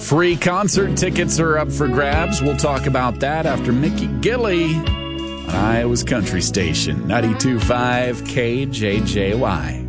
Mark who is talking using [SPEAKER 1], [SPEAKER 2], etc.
[SPEAKER 1] Free concert tickets are up for grabs. We'll talk about that after Mickey Gilley on Iowa's Country Station, 92.5 KJJY.